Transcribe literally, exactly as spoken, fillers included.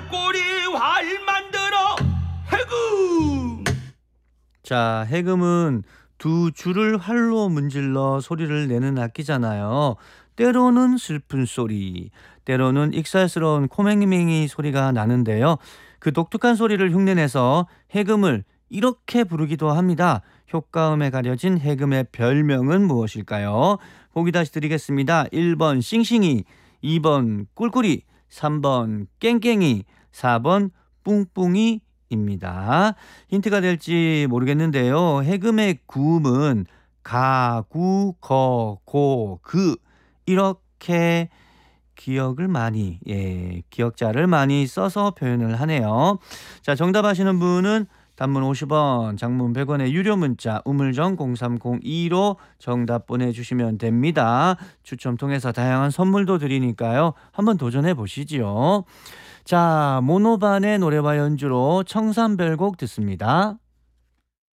활꼬리 활 만들어 해금. 자, 해금은 두 줄을 활로 문질러 소리를 내는 악기잖아요. 때로는 슬픈 소리, 때로는 익살스러운 코맹맹이 소리가 나는데요. 그 독특한 소리를 흉내내서 해금을 이렇게 부르기도 합니다. 효과음에 가려진 해금의 별명은 무엇일까요? 보기 다시 드리겠습니다. 일 번 싱싱이, 이 번 꿀꿀이, 삼 번 깽깽이, 사 번 뿡뿡이입니다. 힌트가 될지 모르겠는데요. 해금의 구음은 가, 구, 거, 고, 그 이렇게 기억을 많이, 예, 기억자를 많이 써서 표현을 하네요. 자, 정답 아시는 분은 단문 오십 원, 장문 백 원의 유료 문자 우물정 공삼공이로 정답 보내주시면 됩니다. 추첨 통해서 다양한 선물도 드리니까요. 한번 도전해 보시지요. 자, 모노반의 노래와 연주로 청산별곡 듣습니다.